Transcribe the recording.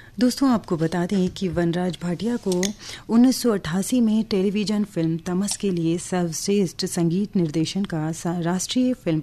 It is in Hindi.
दोस्तों आपको बता दें कि वनराज भाटिया को 1988 में टेलीविजन फिल्म तमस के लिए सर्वश्रेष्ठ संगीत निर्देशन का राष्ट्रीय फिल्म